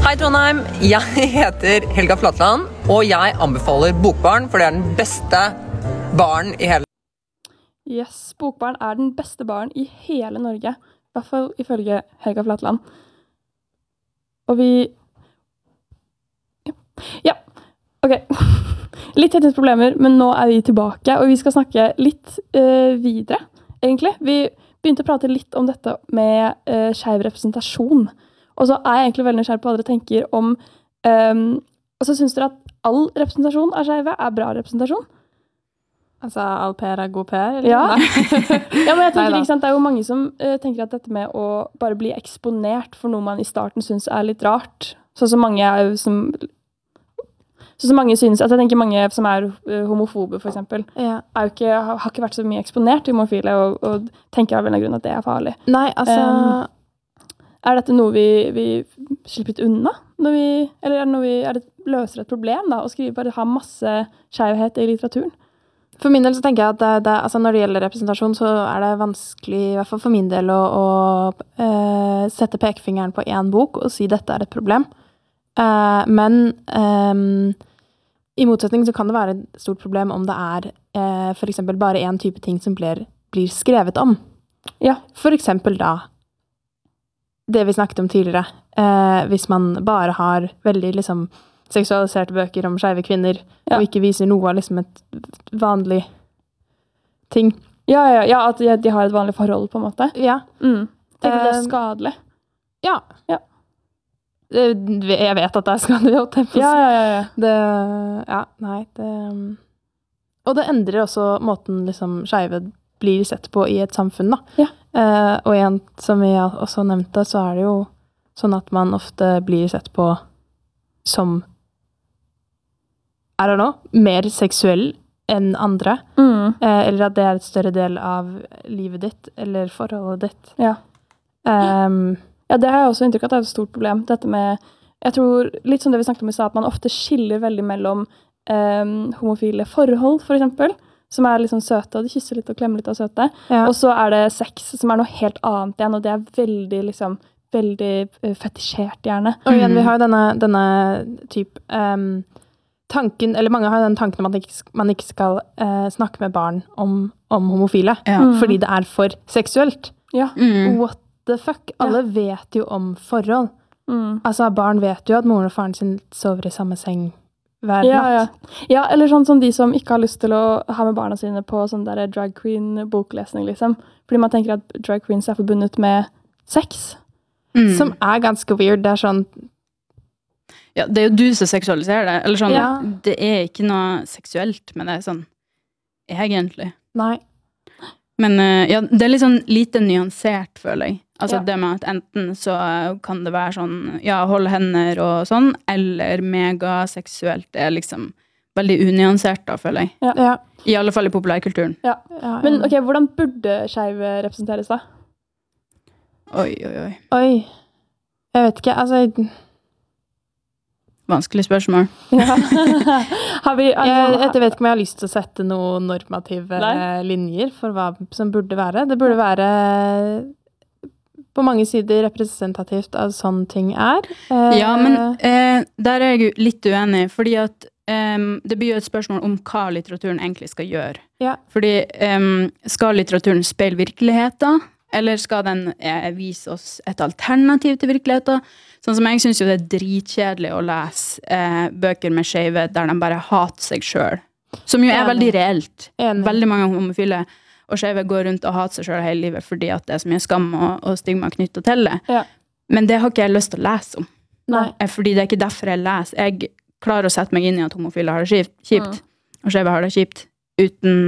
Hei Trondheim, jeg heter Helga Flatland, og jeg anbefaler Bokbarn, for det er den beste baren i hele... Yes, Bokbarn er den beste baren i hele Norge, i hvert fall ifølge Helga Flatland. Og vi... Ja, ok. Litt tekniske problemer, men nå er vi tilbake, og vi skal snakke litt videre, egentlig. Vi begynte å prate litt om dette med skeiv representasjon. Og så er jeg egentlig veldig nysgjerrig på hva dere tenker om og så synes dere at all representasjon av skeive er bra representasjon? Altså, all PR er god PR? Eller? Ja. Ja, men jeg tenker, ikke sant, det er jo mange som tenker at dette med å bare bli eksponert for noe man i starten synes er litt rart. Sånn som mange er jo som mange synes, altså jeg tenker mange som er homofobe for eksempel, er jo ikke, har ikke vært så mye eksponert i homofile og tenker av en grunn at det er farlig. Nei, altså... Er dette noe vi slipper litt unna? Eller er det løser et problem da, å skrive bare ha masse skjevhet i litteraturen? For min del så tenker jeg at altså når det gjelder representasjon, så er det vanskelig, i hvert fall for min del, å sette pekefingeren på en bok og si dette er et problem. Men i motsetning så kan det være et stort problem om det er for eksempel bare en type ting som blir skrevet om. Ja. For eksempel da det vi snakket om tidligere, hvis man bare har veldig liksom, seksualiserte bøker om skeive kvinner, og ikke viser noe av liksom, et vanlig ting. Ja, at de har et vanlig forhold på en måte. Ja. Tenker du det er skadelig? Ja. Jeg vet at det er skadelig. Ja. Og det endrer også måten liksom, skeive blir sett på i et samfunn da. Ja. Og igjen, som vi også nevnte, så er det jo sånn at man ofte blir sett på som I don't know, mer seksuell enn andre. Eller at det er et større del av livet ditt, eller forholdet ditt. Ja. Ja, det har jeg også inntrykk av at det er et stort problem. Dette med, jeg tror, litt som det vi snakket om i stad, at man ofte skiller veldig mellom homofile forhold, for eksempel, som er liksom søte, og de kysser litt og klemmer litt og søte. Ja. Og så er det sex, som er noe helt annet igjen, og det er veldig, liksom, veldig fetisjert gjerne. Og igjen, vi har jo denne type tanken, eller mange har den tanken om at man ikke skal snakke med barn om homofile, fordi det er for seksuelt. Ja. What the fuck? Alle vet jo om forhold. Altså, barn vet jo at moren og faren sin sover i samme seng hver natt. Ja, eller sånn som de som ikke har lyst til å ha med barna sine på sånn der drag queen boklesning, liksom. Fordi man tenker at drag queens er forbundet med sex. Som er ganske weird. Det er sånn... Ja, det er jo du som seksualiserer det. Eller sånn, det er ikke noe seksuelt, men det er sånn egentlig. Nei. Men ja, det er litt sånn lite nyansert, føler jeg. Altså det med at enten så kan det være sånn, ja, holde hender og sånn, eller megaseksuelt. Det er liksom veldig unyansert da, føler jeg. Ja. I alle fall i populærkulturen. Ja. Men ok, hvordan burde skeive representeres da? Oi. Jeg vet ikke, altså... Vanskelig spørsmål. Ja. Jeg vet ikke om jeg har lyst til å sette noen normative linjer for hva som burde være. Det burde være på mange sider representativt av sånne ting er. Ja, men der er jeg jo litt uenig, fordi at det blir jo et spørsmål om hva litteraturen egentlig skal gjøre. Ja. Fordi skal litteraturen speile virkeligheten, eller skal den vise oss et alternativ til virkeligheten? Sånn som jeg synes jo det er dritkjedelig å lese bøker med skeive der de bare hater seg selv. Som jo er veldig reelt. Veldig mange homofile og skeive går rundt og hater seg selv hele livet fordi at det er så mye skam og stigma knyttet til det. Ja. Men det har ikke jeg lyst til å lese om. Nei. Fordi det er ikke derfor jeg leser. Jeg klarer å sette meg inn i at homofile har det kjipt, og skeive har det kjipt, uten